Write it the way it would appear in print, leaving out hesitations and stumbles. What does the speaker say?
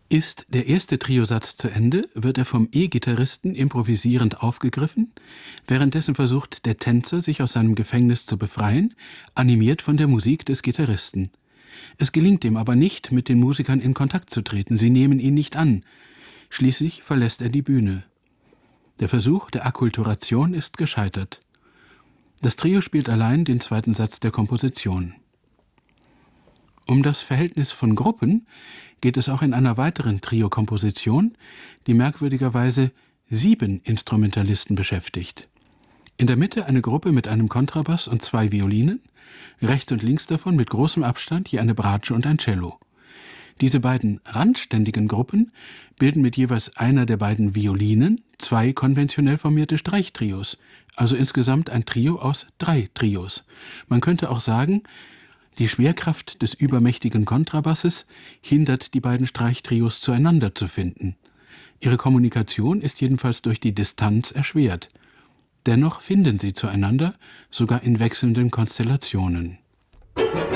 Ist der erste Triosatz zu Ende, wird er vom E-Gitarristen improvisierend aufgegriffen, währenddessen versucht der Tänzer, sich aus seinem Gefängnis zu befreien, animiert von der Musik des Gitarristen. Es gelingt ihm aber nicht, mit den Musikern in Kontakt zu treten, sie nehmen ihn nicht an. Schließlich verlässt er die Bühne. Der Versuch der Akkulturation ist gescheitert. Das Trio spielt allein den zweiten Satz der Komposition. Um das Verhältnis von Gruppen geht es auch in einer weiteren Trio-Komposition, die merkwürdigerweise 7 Instrumentalisten beschäftigt. In der Mitte eine Gruppe mit einem Kontrabass und 2 Violinen, rechts und links davon mit großem Abstand je eine Bratsche und ein Cello. Diese beiden randständigen Gruppen bilden mit jeweils einer der beiden Violinen 2 konventionell formierte Streichtrios, also insgesamt ein Trio aus 3 Trios. Man könnte auch sagen, die Schwerkraft des übermächtigen Kontrabasses hindert die beiden Streichtrios zueinander zu finden. Ihre Kommunikation ist jedenfalls durch die Distanz erschwert. Dennoch finden sie zueinander, sogar in wechselnden Konstellationen.